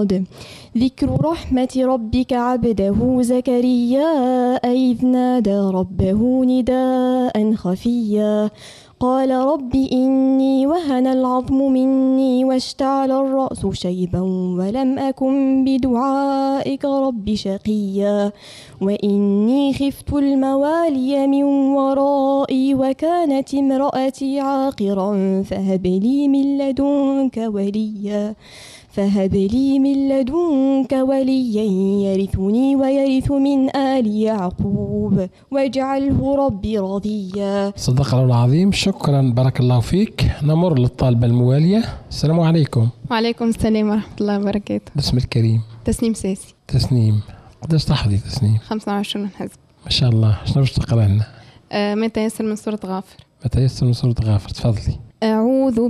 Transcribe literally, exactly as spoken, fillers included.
صاد. ذكر رحمة ربك عبده زكريا إذ نادى ربه نداء خفيا قال رب إني وهن العظم مني واشتعل الرأس شيبا ولم أكن بدعائك رب شقيا وإني خفت الموالي من ورائي وكانت امرأتي عاقرا فهب لي من لدنك وليا فهب لي من لدنك وليا يرثني ويرث من آل يعقوب واجعله ربي رضيا. صدق الله العظيم. شكرا، بارك الله فيك. نمر للطالبة الموالية. السلام عليكم. وعليكم السلام ورحمة الله وبركاته. باسم الكريم. تسنيم ساسي. تسنيم، قداش تحفظي تسنيم؟ خمسة وعشرين حزب ما شاء الله. شنو باش تقرأ لنا؟ آه ما تيسر من سورة غافر. ما تيسر من سورة غافر، تفضلي. أعوذ